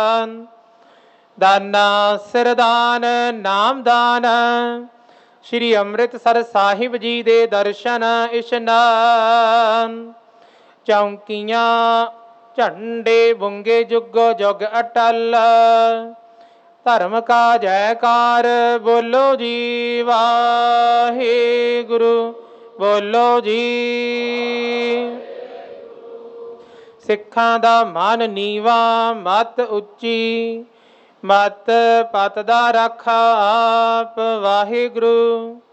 ਦਾਨਾ ਸਿਰਦਾਨ ਨਾਮਦਾਨ। ਸ਼੍ਰੀ ਅੰਮ੍ਰਿਤਸਰ ਸਾਹਿਬ ਜੀ ਦੇ ਦਰਸ਼ਨ ਇਸ਼ਨਾਨ। ਚੌਂਕੀਆਂ ਝੰਡੇ ਬੁੰਗੇ ਜੁਗੋ ਜੁਗ ਅਟਲ। ਧਰਮ ਕਾ ਜੈਕਾਰ ਬੋਲੋ ਜੀ ਵਾਹਿਗੁਰੂ ਬੋਲੋ ਜੀ। ਸਿੱਖਾਂ ਦਾ ਮਨ ਨੀਵਾ ਮਤ ਉੱਚੀ, ਮਤ ਪਤ ਦਾ ਰਾਖਾ ਆਪ ਵਾਹਿਗੁਰੂ।